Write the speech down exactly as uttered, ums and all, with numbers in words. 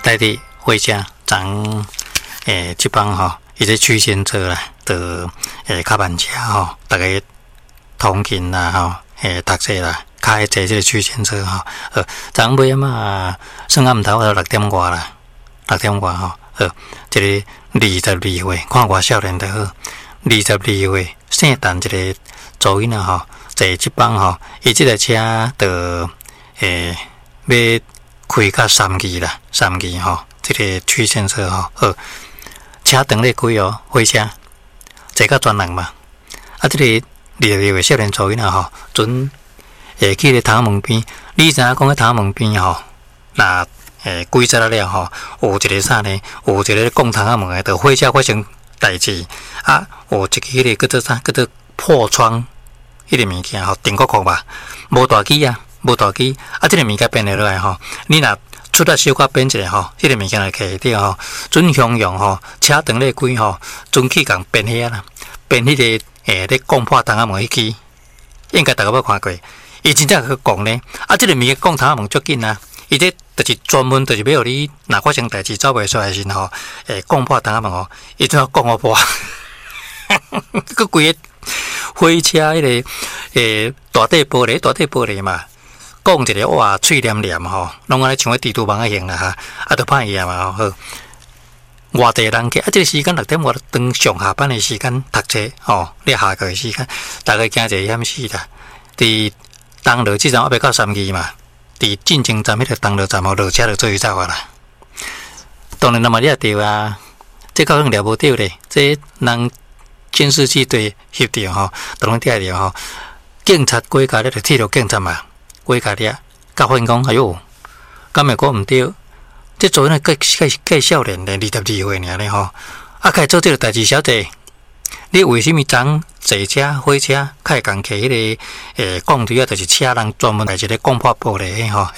带的回家，咱诶这帮吼，伊个曲线车啦，的诶卡板车吼，大家通勤啦吼，诶读册啦，开坐这个曲线车吼，呃，昨尾嘛算暗头六点外啦，六点外吼，呃，这个二十二岁，看我少年就好，二十二岁，圣诞这个做囡仔吼，坐这帮吼，伊这个车的诶要开到三期啦，三期吼，这个曲线车吼，呃，车长咧开哦，火车，坐到专人嘛，啊，这个二十二岁少年做囡仔吼，准诶去咧头门边，你知影讲咧头门边吼，那诶规则了吼，有一个啥呢？有一个讲头门诶，就火车发生代志啊，有一个迄个叫做啥？叫做破窗，迄个物件吼，电锅锅吧，无大机啊。无大机，啊！这个物件变下来吼，你若出来小可变一下吼，这个物件来摕掉吼，准向用吼，车长咧开吼，准去共变遐啦，变迄个诶咧讲破窗仔门迄支，应该大家捌看过，伊真正去讲呢，啊！这个物件讲窗仔门足紧啊，伊这就是专门就是要互你若发生代志走袂出来时吼，诶讲破窗仔门吼，伊怎样讲我破，佮规个火车迄个诶大底玻璃大底玻璃嘛。讲一个哇，嘴黏黏吼，拢安尼像个蜘蛛网啊形啦哈，啊，都歹伊嘛吼。偌济人去啊，这个时间六点我当上下班的时间读册吼，你下课的时间，大概惊一险死啦。伫东路即站我要到三期嘛，伫进前站迄个东路站吼落车就做伊走啊啦。当然，那么你也对啊，这可能了无对咧，这人监视器对翕着吼，当然听着吼，警察过家咧就铁路警察嘛。过家咧，甲发现讲，哎哟，敢会讲毋对？这做那介介介少年咧，二十二岁尔咧吼，啊，该做这个代志，小姐，你为什么昨坐车、火车，开共摕迄个诶钢槌啊，就是车人专门来一个讲破玻璃吼，